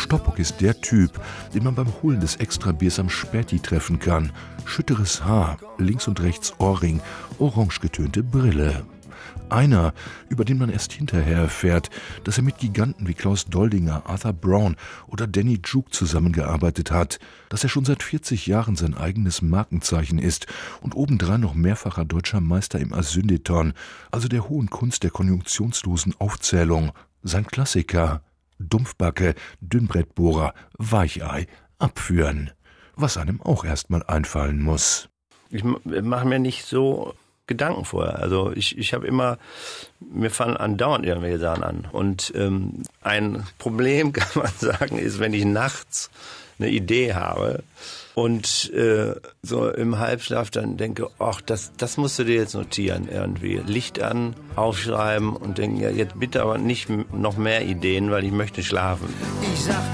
Stoppock ist der Typ, den man beim Holen des Extrabiers am Späti treffen kann. Schütteres Haar, links und rechts Ohrring, orange getönte Brille. Einer, über den man erst hinterher erfährt, dass er mit Giganten wie Klaus Doldinger, Arthur Brown oder Danny Juke zusammengearbeitet hat, dass er schon seit 40 Jahren sein eigenes Markenzeichen ist und obendrein noch mehrfacher deutscher Meister im Asyndeton, also der hohen Kunst der konjunktionslosen Aufzählung. Sein Klassiker: Dumpfbacke, Dünnbrettbohrer, Weichei, Abführen. Was einem auch erst mal einfallen muss. Ich mache mir nicht so Gedanken vorher. Also ich habe immer, mir fallen andauernd irgendwelche Sachen an. Und ein Problem, kann man sagen, ist, wenn ich nachts eine Idee habe und so im Halbschlaf dann denke, ach, das musst du dir jetzt notieren irgendwie. Licht an, aufschreiben und denken, ja, jetzt bitte aber nicht noch mehr Ideen, weil ich möchte schlafen.